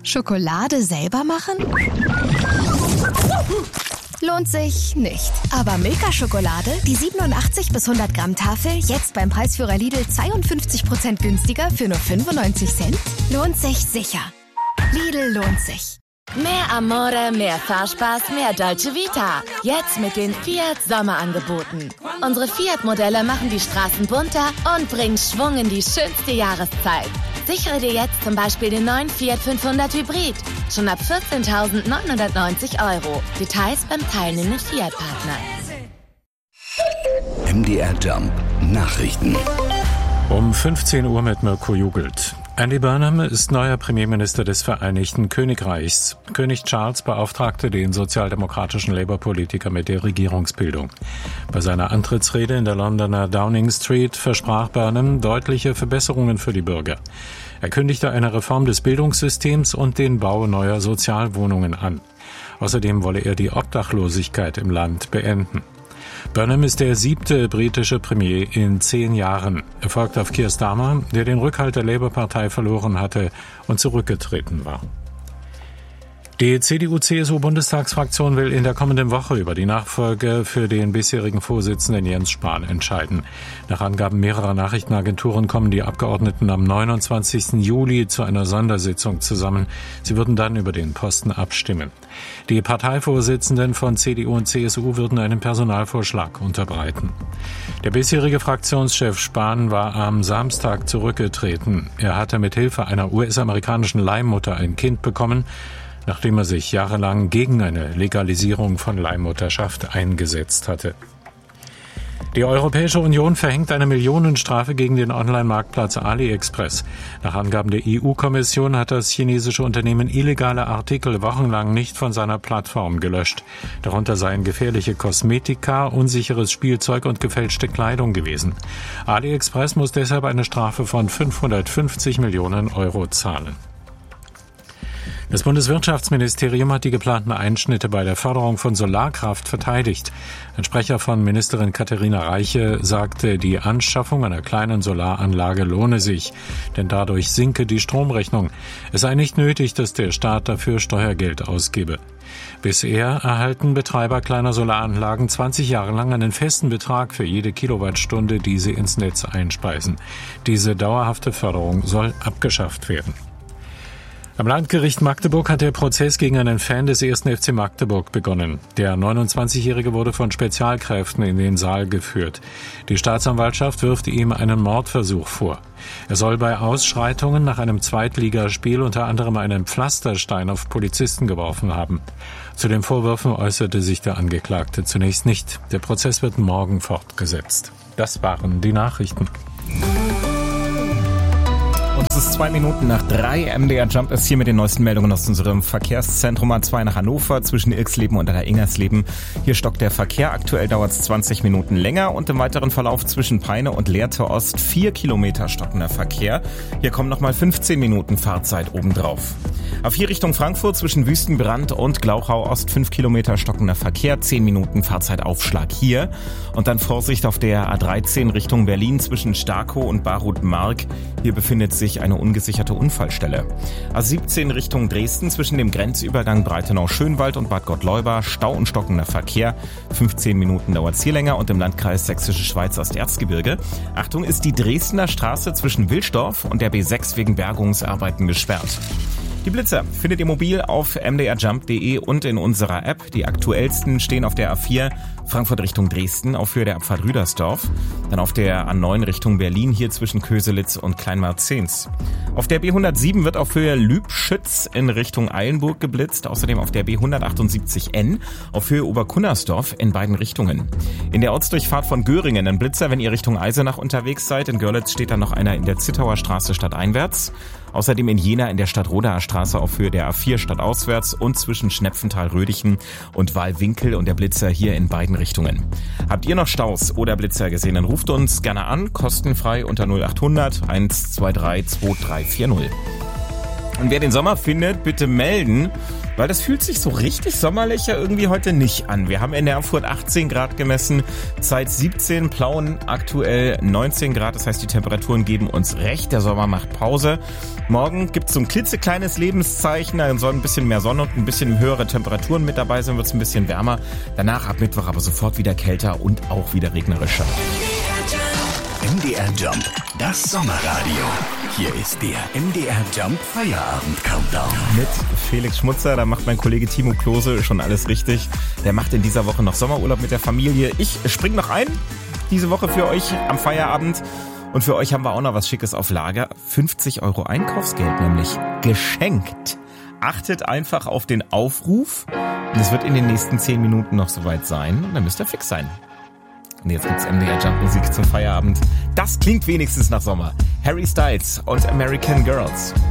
Schokolade selber machen? Lohnt sich nicht. Aber Milka-Schokolade, die 87 bis 100 Gramm Tafel, jetzt beim Preisführer Lidl 52% günstiger für nur 95 Cent? Lohnt sich sicher. Lidl lohnt sich. Mehr Amore, mehr Fahrspaß, mehr Dolce Vita. Jetzt mit den Fiat Sommerangeboten. Unsere Fiat-Modelle machen die Straßen bunter und bringen Schwung in die schönste Jahreszeit. Sichere dir jetzt zum Beispiel den neuen Fiat 500 Hybrid. Schon ab 14.990 €. Details beim teilnehmenden Fiat-Partner. MDR Jump Nachrichten. Um 15 Uhr mit Mirko Jugelt. Andy Burnham ist neuer Premierminister des Vereinigten Königreichs. König Charles beauftragte den sozialdemokratischen Labour-Politiker mit der Regierungsbildung. Bei seiner Antrittsrede in der Londoner Downing Street versprach Burnham deutliche Verbesserungen für die Bürger. Er kündigte eine Reform des Bildungssystems und den Bau neuer Sozialwohnungen an. Außerdem wolle er die Obdachlosigkeit im Land beenden. Burnham ist der 7. britische Premier in 10 Jahren. Er folgt auf Keir Starmer, der den Rückhalt der Labour-Partei verloren hatte und zurückgetreten war. Die CDU-CSU-Bundestagsfraktion will in der kommenden Woche über die Nachfolge für den bisherigen Vorsitzenden Jens Spahn entscheiden. Nach Angaben mehrerer Nachrichtenagenturen kommen die Abgeordneten am 29. Juli zu einer Sondersitzung zusammen. Sie würden dann über den Posten abstimmen. Die Parteivorsitzenden von CDU und CSU würden einen Personalvorschlag unterbreiten. Der bisherige Fraktionschef Spahn war am Samstag zurückgetreten. Er hatte mit Hilfe einer US-amerikanischen Leihmutter ein Kind bekommen, nachdem er sich jahrelang gegen eine Legalisierung von Leihmutterschaft eingesetzt hatte. Die Europäische Union verhängt eine Millionenstrafe gegen den Online-Marktplatz AliExpress. Nach Angaben der EU-Kommission hat das chinesische Unternehmen illegale Artikel wochenlang nicht von seiner Plattform gelöscht. Darunter seien gefährliche Kosmetika, unsicheres Spielzeug und gefälschte Kleidung gewesen. AliExpress muss deshalb eine Strafe von 550 Millionen € zahlen. Das Bundeswirtschaftsministerium hat die geplanten Einschnitte bei der Förderung von Solarkraft verteidigt. Ein Sprecher von Ministerin Katharina Reiche sagte, die Anschaffung einer kleinen Solaranlage lohne sich, denn dadurch sinke die Stromrechnung. Es sei nicht nötig, dass der Staat dafür Steuergeld ausgebe. Bisher erhalten Betreiber kleiner Solaranlagen 20 Jahre lang einen festen Betrag für jede Kilowattstunde, die sie ins Netz einspeisen. Diese dauerhafte Förderung soll abgeschafft werden. Am Landgericht Magdeburg hat der Prozess gegen einen Fan des 1. FC Magdeburg begonnen. Der 29-Jährige wurde von Spezialkräften in den Saal geführt. Die Staatsanwaltschaft wirft ihm einen Mordversuch vor. Er soll bei Ausschreitungen nach einem Zweitligaspiel unter anderem einen Pflasterstein auf Polizisten geworfen haben. Zu den Vorwürfen äußerte sich der Angeklagte zunächst nicht. Der Prozess wird morgen fortgesetzt. Das waren die Nachrichten. Und es ist 2 Minuten nach 3. MDR Jump ist hier mit den neuesten Meldungen aus unserem Verkehrszentrum A2 nach Hannover zwischen Ilksleben und Ingersleben. Hier stockt der Verkehr. Aktuell dauert es 20 Minuten länger und im weiteren Verlauf zwischen Peine und Lehrte Ost 4 Kilometer stockender Verkehr. Hier kommen nochmal 15 Minuten Fahrzeit obendrauf. A4 Richtung Frankfurt zwischen Wüstenbrand und Glauchau Ost 5 Kilometer stockender Verkehr, 10 Minuten Fahrzeitaufschlag hier. Und dann Vorsicht auf der A13 Richtung Berlin zwischen Starkow und Barut-Mark. Hier befindet sich eine ungesicherte Unfallstelle. A17 Richtung Dresden zwischen dem Grenzübergang Breitenau-Schönwald und Bad Gottleuba, Stau und stockender Verkehr. 15 Minuten dauert es hier länger und im Landkreis Sächsische Schweiz Osterzgebirge. Achtung, ist die Dresdner Straße zwischen Wilsdorf und der B6 wegen Bergungsarbeiten gesperrt. Die Blitzer findet ihr mobil auf mdrjump.de und in unserer App. Die aktuellsten stehen auf der A4 Frankfurt Richtung Dresden auf Höhe der Abfahrt Rüdersdorf. Dann auf der A9 Richtung Berlin hier zwischen Köselitz und Kleinmarzens. Auf der B107 wird auf Höhe Lübschütz in Richtung Eilenburg geblitzt. Außerdem auf der B178N auf Höhe Oberkunnersdorf in beiden Richtungen. In der Ortsdurchfahrt von Göringen ein Blitzer, wenn ihr Richtung Eisenach unterwegs seid. In Görlitz steht dann noch einer in der Zittauer Straße stadteinwärts. Außerdem in Jena in der Stadtrodaer Straße auf Höhe der A4 stadtauswärts und zwischen Schnepfenthal-Rödichen und Wahlwinkel und der Blitzer hier in beiden Richtungen. Habt ihr noch Staus oder Blitzer gesehen, dann ruft uns gerne an, kostenfrei unter 0800 123 2340. Und wer den Sommer findet, bitte melden. weil das fühlt sich so richtig sommerlich ja irgendwie heute nicht an. Wir haben in Erfurt 18 Grad gemessen, Zeit 17, Plauen aktuell 19 Grad. Das heißt, die Temperaturen geben uns recht. Der Sommer macht Pause. Morgen gibt es so ein klitzekleines Lebenszeichen. Da soll ein bisschen mehr Sonne und ein bisschen höhere Temperaturen mit dabei sein, wird es ein bisschen wärmer. Danach ab Mittwoch aber sofort wieder kälter und auch wieder regnerischer. MDR Jump, das Sommerradio. Hier ist der MDR Jump Feierabend-Countdown. Mit Felix Schmutzer, da macht mein Kollege Timo Klose schon alles richtig. Der macht in dieser Woche noch Sommerurlaub mit der Familie. Ich spring noch ein, diese Woche für euch am Feierabend. Und für euch haben wir auch noch was Schickes auf Lager. 50 € Einkaufsgeld, nämlich geschenkt. Achtet einfach auf den Aufruf. Und es wird in den nächsten 10 Minuten noch soweit sein. Und dann müsst ihr fix sein. Und jetzt gibt's MDR Jump Musik zum Feierabend. Das klingt wenigstens nach Sommer. Harry Styles und American Girls.